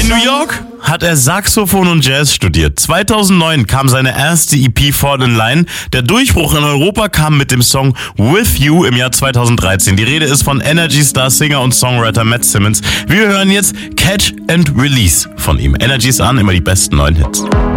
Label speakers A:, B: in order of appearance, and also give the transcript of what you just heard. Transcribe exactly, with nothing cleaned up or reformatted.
A: In New York hat er Saxophon und Jazz studiert. zweitausendneun kam seine erste E P Fall in Line. Der Durchbruch in Europa kam mit dem Song With You im Jahr zweitausenddreizehn. Die Rede ist von Energy Star Singer und Songwriter Matt Simmons. Wir hören jetzt Catch and Release von ihm. Energy ist an, immer die besten neuen Hits.